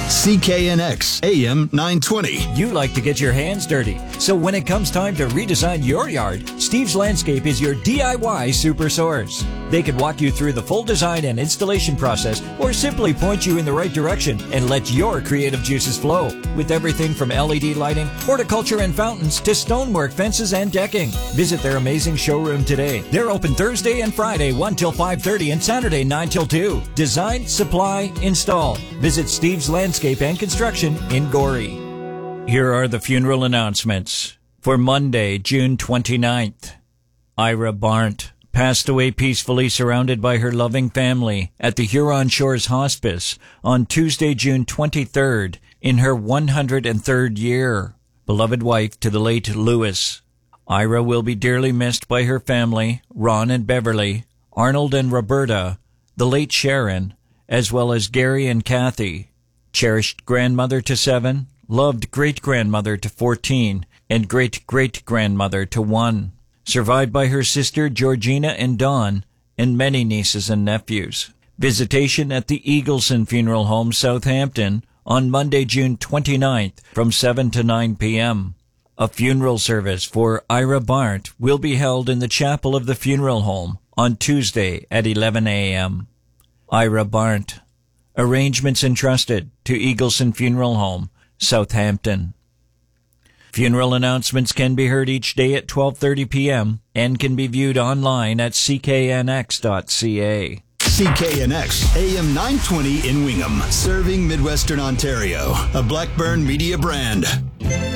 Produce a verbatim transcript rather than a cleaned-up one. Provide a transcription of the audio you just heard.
C K N X A M nine twenty. You like to get your hands dirty. So when it comes time to redesign your yard, Steve's Landscape is your D I Y super source. They could walk you through the full design and installation process or simply point you in the right direction and let your creative juices flow. With everything from L E D lighting, horticulture and fountains to stonework, fences, and decking. Visit their amazing showroom today. They're open Thursday and Friday one till five thirty and Saturday nine till two. Design, supply, install. Visit Steve's Landscape and Construction in Gorey. Here are the funeral announcements. For Monday, June twenty-ninth, Ira Barnt passed away peacefully surrounded by her loving family at the Huron Shores Hospice on Tuesday, June twenty-third, in her one hundred third year. Beloved wife to the late Lewis. Ira will be dearly missed by her family, Ron and Beverly, Arnold and Roberta, the late Sharon, as well as Gary and Kathy. Cherished grandmother to seven, loved great-grandmother to fourteen, and great-great-grandmother to one. Survived by her sister Georgina and Dawn, and many nieces and nephews. Visitation at the Eagleson Funeral Home, Southampton, on Monday, June twenty-ninth, from seven to nine p.m. A funeral service for Ira Barnt will be held in the chapel of the funeral home on Tuesday at eleven a.m. Ira Barnt. Arrangements entrusted to Eagleson Funeral Home, Southampton. Funeral announcements can be heard each day at twelve thirty p.m. and can be viewed online at c k n x dot c a. C K N X A M nine twenty in Wingham, serving Midwestern Ontario, a Blackburn Media brand.